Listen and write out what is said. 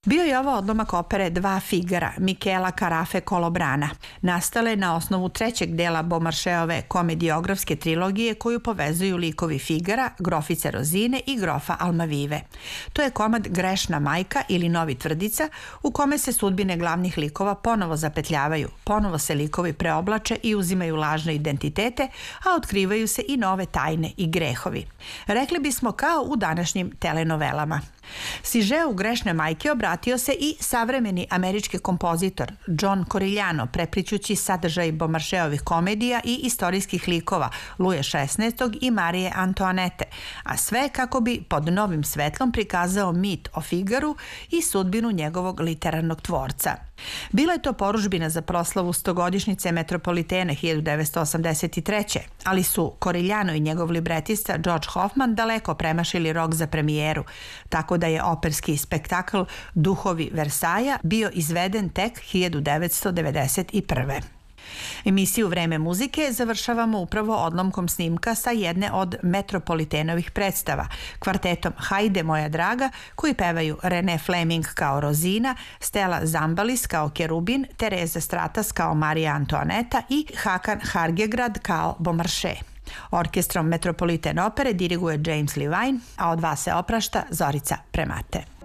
Bio je ovo odlomak opere Dva Figara Michela Carafe Colobrana, nastale na osnovu trećeg dela Beaumarchaisove komediografske trilogije koju povezuju likovi Figara, grofice Rozine i grofa Almavive. To je komad Grešna majka ili Novi tvrdica u kome se sudbine glavnih likova ponovo zapetljavaju, ponovo se likovi preoblače i uzimaju lažne identitete, a otkrivaju se i nove tajne i grehovi. Rekli bismo kao u današnjim telenovelama. Sižeu Grešne majke obratio se i savremeni američki kompozitor John Corigliano, preplićući sadržaj Beaumarchaisovih komedija i istorijskih likova Luja XVI i Marije Antoanete, a sve kako bi pod novim svetlom prikazao mit o Figaru i sudbinu njegovog literarnog tvorca. Bila je to poružbina za proslavu 100-godišnjice Metropolitene 1983. Ali su Corigliano i njegov libretista George Hoffman daleko premašili rok za premijeru, tako da je operski spektakl Duhovi Versaja bio izveden tek 1991. Emisiju Vreme muzike završavamo upravo odlomkom snimka sa jedne od Metropolitenovih predstava, kvartetom Hajde moja draga, koji pevaju René Fleming kao Rozina, Stella Zambalis kao Kerubin, Tereza Stratas kao Marija Antoaneta i Hakan Hargegrad kao Beaumarchais. Orkestrom Metropoliten opere diriguje James Levine, a od vas se oprašta Zorica Premate.